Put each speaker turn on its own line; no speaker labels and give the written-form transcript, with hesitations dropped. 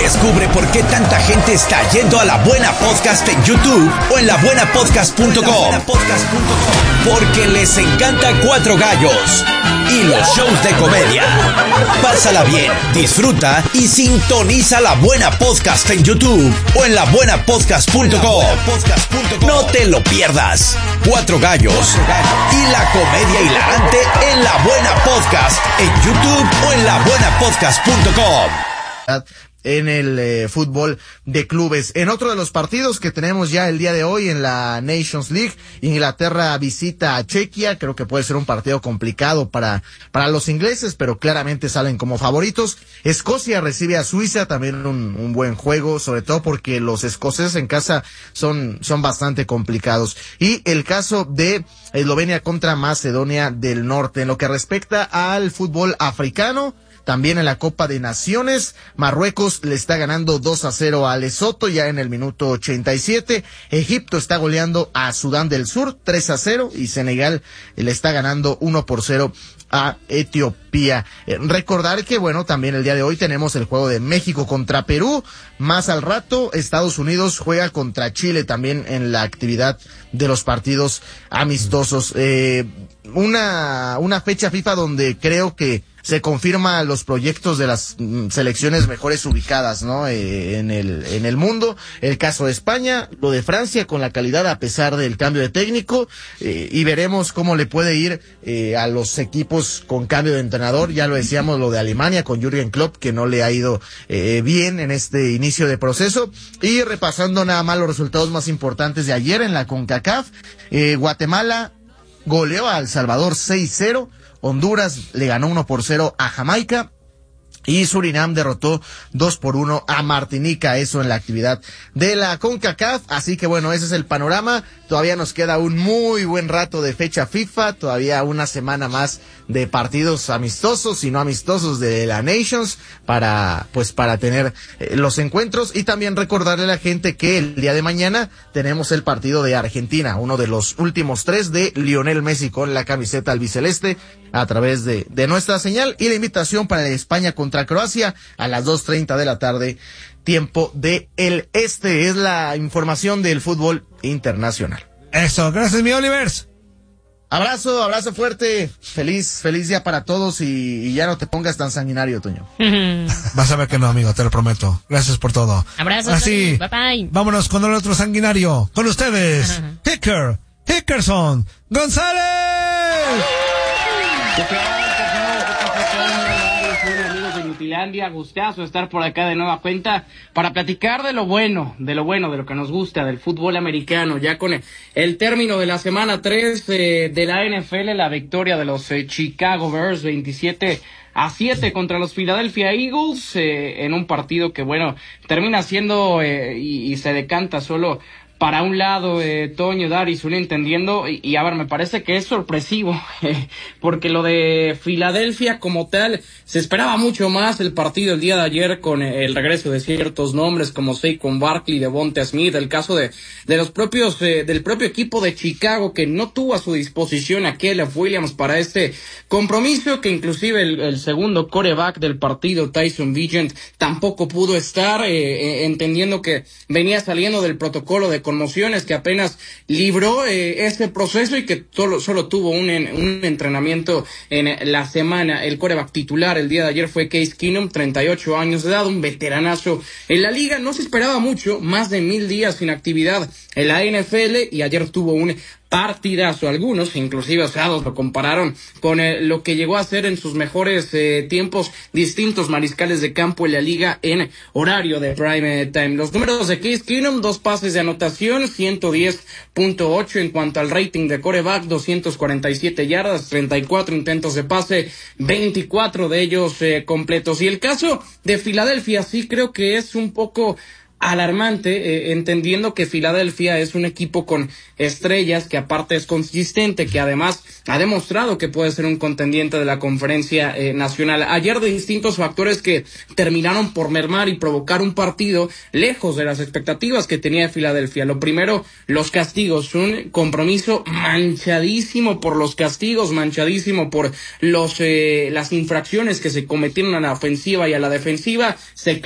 Descubre por qué tanta gente está yendo a La Buena Podcast en YouTube o en labuenapodcast.com. Porque les encanta Cuatro Gallos y los shows de comedia. Pásala bien, disfruta y sintoniza La Buena Podcast en YouTube o en labuenapodcast.com. No te lo pierdas. Cuatro Gallos y la comedia hilarante en La Buena Podcast en YouTube o en labuenapodcast.com.
En el fútbol de clubes. En otro de los partidos que tenemos ya el día de hoy en la Nations League, Inglaterra visita a Chequia. Creo que puede ser un partido complicado para los ingleses, pero claramente salen como favoritos. Escocia recibe a Suiza, también un buen juego, sobre todo porque los escoceses en casa son bastante complicados. Y el caso de Eslovenia contra Macedonia del Norte. En lo que respecta al fútbol africano, también en la Copa de Naciones, Marruecos le está ganando 2-0 a Lesoto ya en el minuto 87. Egipto está goleando a Sudán del Sur 3-0 y Senegal le está ganando 1-0 a Etiopía. Recordar que, bueno, también el día de hoy tenemos el juego de México contra Perú. Más al rato, Estados Unidos juega contra Chile también en la actividad de los partidos amistosos. Una fecha FIFA donde creo que se confirma los proyectos de las selecciones mejores ubicadas, ¿no? En el mundo. El caso de España, lo de Francia con la calidad a pesar del cambio de técnico, y veremos cómo le puede ir a los equipos con cambio de entrenador. Ya lo decíamos, lo de Alemania con Jürgen Klopp, que no le ha ido bien en este inicio de proceso. Y repasando nada más los resultados más importantes de ayer en la CONCACAF, Guatemala goleó a El Salvador 6-0. Honduras le ganó 1-0 a Jamaica y Surinam derrotó 2-1 a Martinica, eso en la actividad de la CONCACAF. Así que bueno, ese es el panorama. Todavía nos queda un muy buen rato de fecha FIFA, todavía una semana más de partidos amistosos y no amistosos de la Nations para tener los encuentros. Y también recordarle a la gente que el día de mañana tenemos el partido de Argentina, uno de los últimos 3 de Lionel Messi con la camiseta albiceleste a través de nuestra señal, y la invitación para España contra Croacia a las 2:30 de la tarde, tiempo de el este. Es la información del fútbol internacional.
Eso, gracias mi Olivers.
Abrazo fuerte, feliz día para todos, y ya no te pongas tan sanguinario, Toño.
Vas a ver que no, amigo, te lo prometo. Gracias por todo.
Abrazos.
Así,
bye bye.
Vámonos con el otro sanguinario, con ustedes, Hickerson González.
Amigos de Nutilandia, gustazo estar por acá de nueva cuenta para platicar de lo bueno, de lo que nos gusta del fútbol americano. Ya con el término de la semana 3 de la NFL, la victoria de los Chicago Bears 27-7 contra los Philadelphia Eagles, en un partido que, bueno, termina siendo y se decanta solo para un lado, Toño, Daris, uno entendiendo, y a ver, me parece que es sorpresivo, porque lo de Filadelfia como tal, se esperaba mucho más el partido el día de ayer con el regreso de ciertos nombres como Saquon Barkley, Devonta Smith, el caso de los propios, del propio equipo de Chicago, que no tuvo a su disposición a Caleb Williams para este compromiso, que inclusive el segundo quarterback del partido, Tyson Vigent, tampoco pudo estar, entendiendo que venía saliendo del protocolo de conmociones, que apenas libró este proceso y que solo tuvo un entrenamiento en la semana. El quarterback titular el día de ayer fue Case Keenum, 38 años de edad, un veteranazo en la liga. No se esperaba mucho, más de 1000 días sin actividad en la NFL, y ayer tuvo un partidazo. Algunos, inclusive osados, lo compararon con lo que llegó a ser en sus mejores tiempos distintos mariscales de campo en la liga en horario de prime time. Los números de Case Keenum: 2 pases de anotación, 110.8 en cuanto al rating de quarterback, 247 yardas, 34 intentos de pase, 24 de ellos completos. Y el caso de Filadelfia sí creo que es un poco alarmante, entendiendo que Filadelfia es un equipo con estrellas, que aparte es consistente, que además ha demostrado que puede ser un contendiente de la conferencia nacional. Ayer, de distintos factores que terminaron por mermar y provocar un partido lejos de las expectativas que tenía Filadelfia. Lo primero, los castigos, un compromiso manchadísimo por los castigos, manchadísimo por las infracciones que se cometieron a la ofensiva y a la defensiva. Se